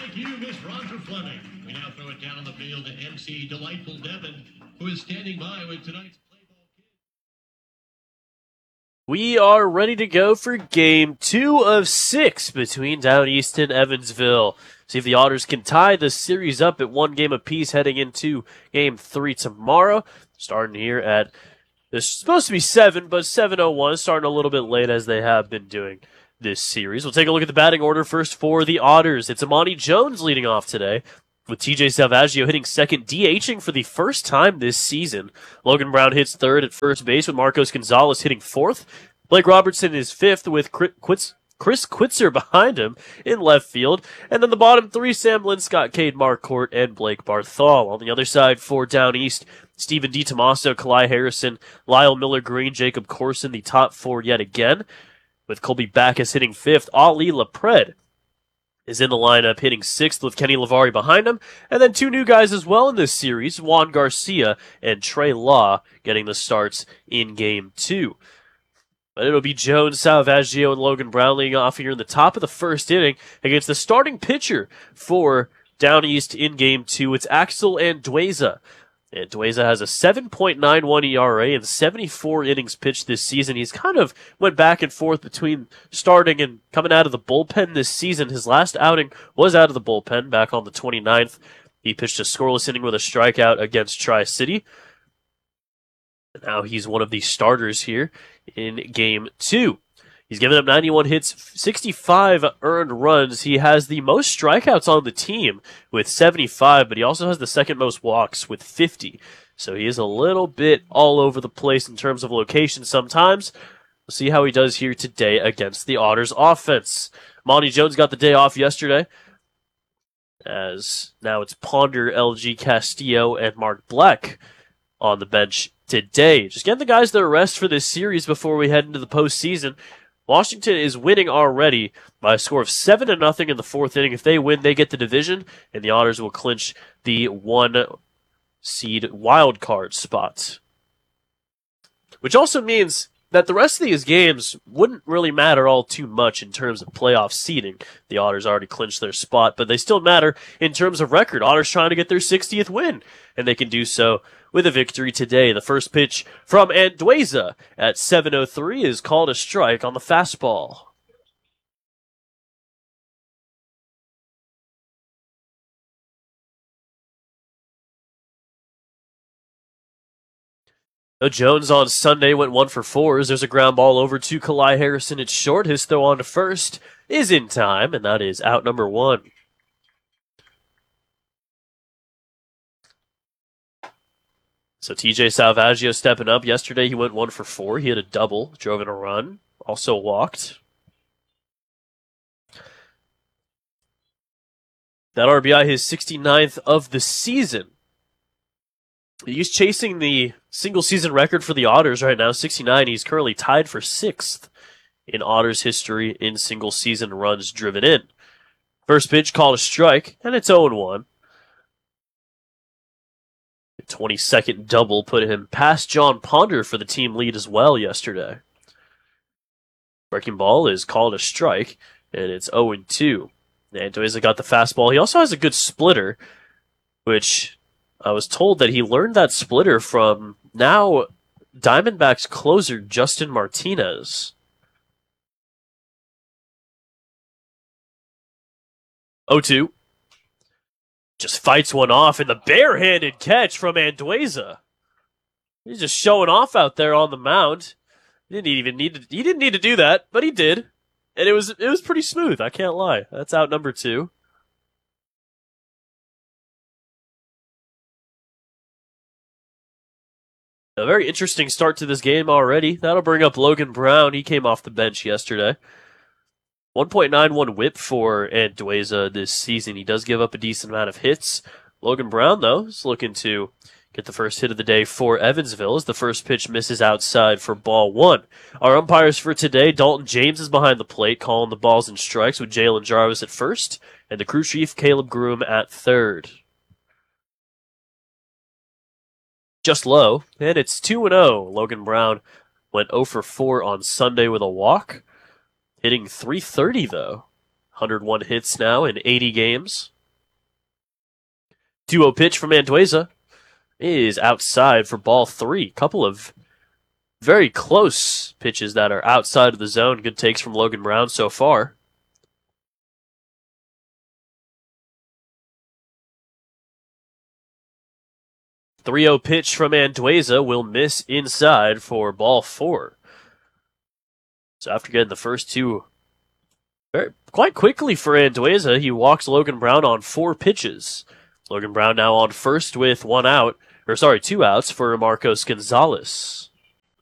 Thank you, Miss Roger Fleming. We now throw it down the field to MC Delightful Devon, who is standing by with tonight's Play Ball Kid. We are ready to go for Game 2 of 6 between Down East and Evansville. See if the Otters can tie the series up at 1 game apiece heading into Game 3 tomorrow. Starting here at, it's supposed to be 7, but 7:01, starting a little bit late as they have been doing this series. We'll take a look at the batting order first for the Otters. It's Amani Jones leading off today, with TJ Salvaggio hitting second, DHing for the first time this season. Logan Brown hits third at first base, with Marcos Gonzalez hitting fourth. Blake Robertson is fifth, with Chris Quitzer behind him in left field. And then the bottom three, Sam Linscott, Cade Marquardt, and Blake Barthol. On the other side for Down East, Stephen DiTomaso, Kalai Harrison, Lyle Miller-Green, Jacob Corson, the top four yet again, with Colby Backus hitting fifth. Ali Lapred is in the lineup hitting sixth, with Kenny Lavari behind him. And then two new guys as well in this series, Juan Garcia and Trey Law, getting the starts in Game 2. But it'll be Jones, Salvaggio, and Logan Brown leading off here in the top of the first inning against the starting pitcher for Down East in Game 2. It's Axel Andueza. Andueza has a 7.91 ERA and 74 innings pitched this season. He's kind of went back and forth between starting and coming out of the bullpen this season. His last outing was out of the bullpen back on the 29th. He pitched a scoreless inning with a strikeout against Tri-City. And now he's one of the starters here in Game 2. He's given up 91 hits, 65 earned runs. He has the most strikeouts on the team with 75, but he also has the second most walks with 50. So he is a little bit all over the place in terms of location sometimes. We'll see how he does here today against the Otters offense. Monty Jones got the day off yesterday, as now it's Ponder, LG Castillo, and Mark Black on the bench today. Just getting the guys their rest for this series before we head into the postseason. Washington is winning already by a score of 7-0 in the fourth inning. If they win, they get the division, and the Otters will clinch the 1-seed wild card spot. Which also means that the rest of these games wouldn't really matter all too much in terms of playoff seeding. The Otters already clinched their spot, but they still matter in terms of record. Otters trying to get their 60th win, and they can do so with a victory today. The first pitch from Andueza at 7:03 is called a strike on the fastball. Jones on Sunday went 1 for 4. There's a ground ball over to Kalai Harrison. It's short. His throw on to first is in time, and that is out number 1. So TJ Salvaggio stepping up. Yesterday he went 1 for 4. He hit a double, drove in a run, also walked. That RBI, his 69th of the season. He's chasing the single-season record for the Otters right now, 69. He's currently tied for 6th in Otters history in single-season runs driven in. First pitch called a strike, and it's 0-1. The 22nd double put him past John Ponder for the team lead as well yesterday. Breaking ball is called a strike, and it's 0-2. Andueza got the fastball. He also has a good splitter, which I was told that he learned that splitter from now Diamondbacks closer Justin Martinez. 0-2. Just fights one off, and the barehanded catch from Andueza. He's just showing off out there on the mound. He didn't need to do that, but he did. And it was pretty smooth, I can't lie. That's out number 2. A very interesting start to this game already. That'll bring up Logan Brown. He came off the bench yesterday. 1.91 whip for Andueza this season. He does give up a decent amount of hits. Logan Brown, though, is looking to get the first hit of the day for Evansville as the first pitch misses outside for ball 1. Our umpires for today, Dalton James is behind the plate calling the balls and strikes with Jalen Jarvis at first, and the crew chief, Caleb Groom, at third. Just low, and it's 2-0. Logan Brown went 0 for 4 on Sunday with a walk, hitting .330 though. 101 hits now in 80 games. 2-0 pitch from Andueza is outside for ball 3. Couple of very close pitches that are outside of the zone. Good takes from Logan Brown so far. The 3-0 pitch from Andueza will miss inside for ball 4. So after getting the first two quite quickly for Andueza, he walks Logan Brown on 4 pitches. Logan Brown now on first with 2 outs for Marcos Gonzalez.